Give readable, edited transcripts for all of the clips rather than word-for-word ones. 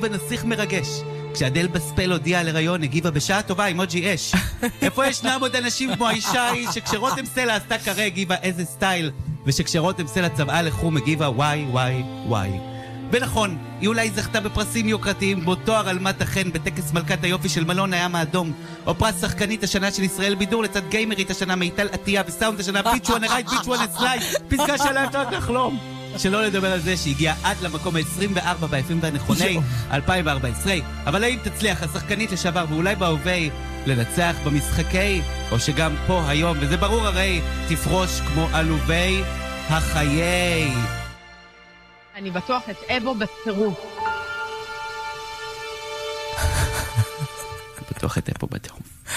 הגיבה נסיך מרגש. כשאדל בספל הודיעה על הריון, הגיבה בשעה טובה עם אוג'י אש. איפה ישנם עוד אנשים כמו האישה היא שכשרותם סלע עשתה קרה הגיבה איזה סטייל, ושכשרותם סלע צבעה לחום הגיבה וואי וואי וואי. ונכון, היא אולי זכתה בפרסים יוקרתיים כמו תואר אלמת החן בטקס מלכת היופי של מלון הים האדום, או פרס שחקנית השנה של ישראל בידור לצד גיימרית השנה מיטל עטיה, וסאונד השנה ביץ' וואנה רייט ביץ' וואנה סלייד, פסקה שלה אפשר לחלום. שלא לדבר על זה שהגיעה עד למקום ה-24 ביפים והנכוני 2014. אבל האם תצליח השחקנית לשעבר ואולי בהווה לנצח במשחקי, או שגם פה היום, וזה ברור הרי, תפרוש כמו עלובי החיי? אני בטוח את אבו בטירוף. בטוח את אבו בטירוף.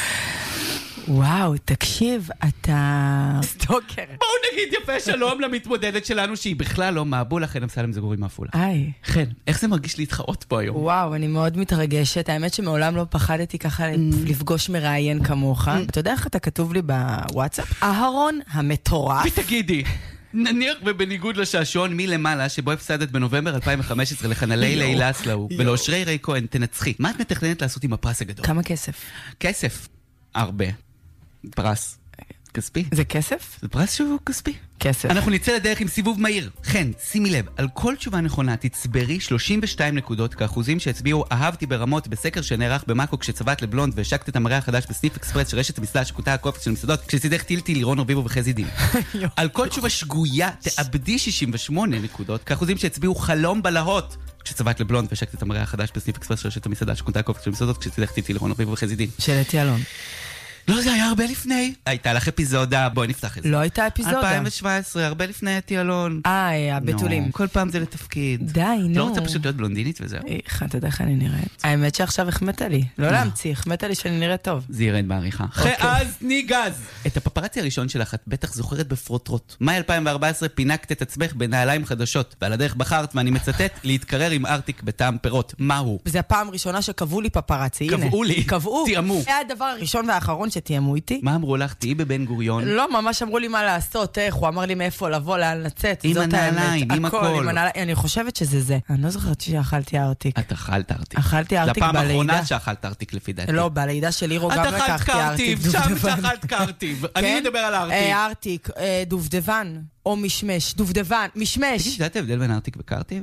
וואו, תקשיב, אתה סטוקר. בואו נגיד יפה שלום למתמודדת שלנו שהיא בכלל לא מעבולה, חן אמסלם זגורי מעפולה. היי. חן, איך זה מרגיש להתחרות פה היום? וואו, אני מאוד מתרגשת. האמת שמעולם לא פחדתי ככה לפגוש מראיין כמוך. אתה יודע איך אתה כתוב לי בוואטסאפ? אהרון המטורף. ותגידי, נניח ובניגוד לשעשון מלמעלה שבו הפסדת בנובמבר 2015 לחנלי לילה סלאו ולאושרי רי כהן תנצחי, מה את מתכננת לעשות עם הפרס הגדול? כמה כסף? כסף. הרבה. פרס כספי. זה כסף? זה פרס שהוא כספי. כסף. אנחנו נצא לדרך עם סיבוב מהיר. כן, שימי לב, על כל תשובה נכונה תצברי 32 נקודות כאחוזים שהצביעו אהבתי ברמות בסקר שנערך במאקו כשצבעת לבלונד והשקת את המראה החדש בסניף אקספרס שרשת המסעדה שקוטה הקופץ של מסעדות כשצידך טילטי לירון רביבו וחזי דין. על כל תשובה שגויה תאבדי 68 נקודות כאחוזים שהצביעו חלום בלהות כשצבעת לבלונד והשקת את המראה החדש בסניף אקספרס שרשת המסעדה שקוטה הקופץ של מסעדות כשצידך טילטי לירון רביבו וחזי דין. של אתי אלון. לא, זה היה הרבה לפני. הייתה לך אפיזודה, בואי נפתח את זה. לא הייתה אפיזודה. 2017, הרבה לפני אתי אלון. הבתולים. כל פעם זה לתפקיד. די, נו. לא רוצה פשוט להיות בלונדינית וזהו. אתה יודע איך אני נראית. האמת שעכשיו החמאת לי. לא להמציא, החמאת לי שאני נראית טוב. זה ירד בעריכה. אז תני גז. את הפפרצי הראשון שלך את בטח זוכרת בפרוטרוט. מאי 2014 פינקת את עצמך בנעליים חדשות, ועל הדרך בחרת, ואני מצטט, להתקרר עם ארטיק בטעם פירות. מהו? זה הפעם הראשונה שקבעו לי פפרצי. קבעו לי. קבעו. תיאמו. זה הדבר הראשון והאחרון שתיאמו איתי. מה אמרו לך? תהי בבן גוריון. לא, ממש אמרו לי מה לעשות, איך, הוא אמר לי מאיפה לבוא, לאן לצאת. עם הנעליים, עם הכל. אני חושבת שזה זה. אני לא זוכרת שאכלתי ארטיק. את אכלת ארטיק. אכלתי ארטיק בלידה. לפעם האחרונה שאכלת ארטיק לפי דעתי. לא, בלידה של לירו גם לקחתי ארטיק. שם שאכלת קרטיב. אני מדבר על ארטיק. ארטיק, דובדבן, או משמש, דובדבן, משמש. תגיד, יודעת ההבדל בין ארטיק וקרטיב?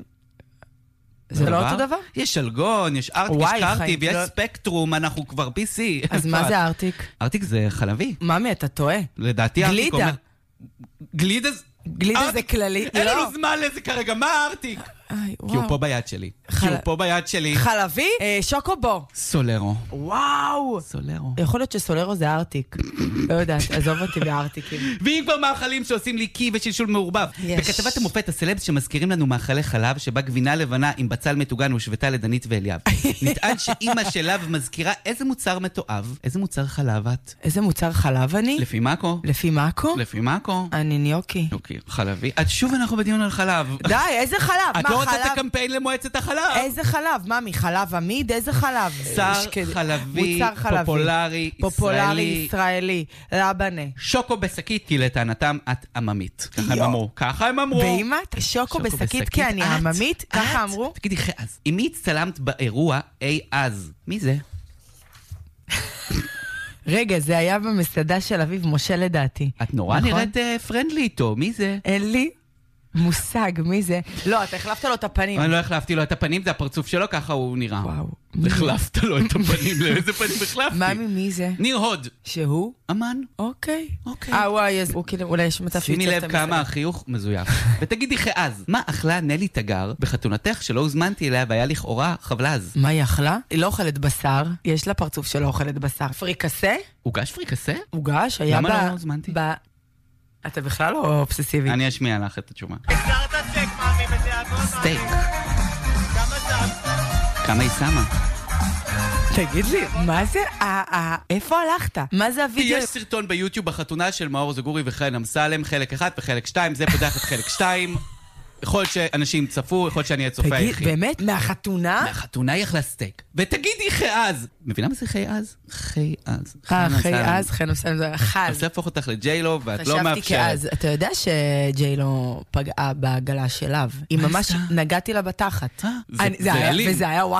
זה לא אותו דבר? יש שלגון, יש ארטיק, יש קרטיב, יש ספקטרום, אנחנו כבר PC. אז מה זה ארטיק? ארטיק זה חלבי. ממי, אתה טועה. לדעתי ארטיק אומר... גלידה. גלידה זה כללי. אין לנו זמן לזה כרגע, מה ארטיק? כי הוא פה ביד שלי. כי הוא פה ביד שלי. חלבי? שוקובו. סולרו. וואו. סולרו. יכול להיות שסולרו זה ארטיק. לא יודעת, עזוב אותי בארטיקים. ואם כבר מאכלים שעושים לי קי ושלשול מעורבב. בכתבת המופת הסלבס שמזכירים לנו מאכלי חלב שבה גבינה לבנה עם בצל מטוגן ושבטה לדנית ואליאב. נטען שאמא שלה מזכירה איזה מוצר מתועב. איזה מוצר חלב את? איזה מוצר חלב אני? לפי מאקו. לפי מאקו? לפי מאקו. אני ניוקי. ניוקי, חלבי. את שוב אנחנו בדיון על חלב. די, איזה חלב? את לא רוצה את הקמפיין למועצת החלב. איזה חלב? ממי, חלב עמיד? איזה חלב? מוצר חלבי, פופולרי, ישראלי, לבנה. שוקו בשקית, כי לטענתם את עממית. ככה הם אמרו. ככה הם אמרו. ואם את שוקו בשקית כי אני עממית? ככה אמרו? תגידי, אז, אם מי הצטלמת באירוע אי אז, מי זה? רגע, זה היה במסעדה של אביב משה לדעתי. את נורא נראית פרנדלי איתו, מי זה? אין לי מושג, מי זה? לא, אתה החלפת לו את הפנים. אני לא החלפתי לו את הפנים, זה הפרצוף שלו, ככה הוא נראה. וואו. החלפת לו את הפנים, לאיזה פנים החלפתי? ממי, מי זה? ניר הוד. שהוא? אמן. אוקיי. אוקיי. וואי, אז הוא כאילו, אולי יש מצב שימי לב כמה החיוך מזויף. ותגידי אז, מה אכלה נלי תגר בחתונתך שלא הוזמנתי אליה והיה לכאורה חבלז? מה היא אכלה? היא לא אוכלת בשר, יש לה פרצוף שלא אוכלת בשר. פריקסה? הוגש פריקסה? הוגש, היה למה לא הוזמנתי? אתה בכלל לא אובססיבי. אני אשמיע לך את התשובה. החזרת סטייק, מאמי, בתיאטרון. סטייק. כמה שם? כמה היא שמה? תגיד לי, מה זה? איפה הלכת? מה זה הוידאו? יש סרטון ביוטיוב בחתונה של מאור זגורי וחן אמסלם, חלק 1 וחלק 2, זה פותח את חלק 2. יכול שאנשים צפו, יכול שאני הצופה היחיד. תגיד, באמת? מהחתונה? מהחתונה היא אכלה סטייק. ותגידי חי-אז. מבינה מה זה חי-אז? חי-אז. חי-אז, חן אמסלם זה חז. אז להפוך אותך לג'יילו, ואת לא מאפשרת. חשבתי כאז. אתה יודע שג'יילו פגעה בעגלה שלה. היא ממש נגעתי לה בתחת. זה אלים. וזה היה וואו.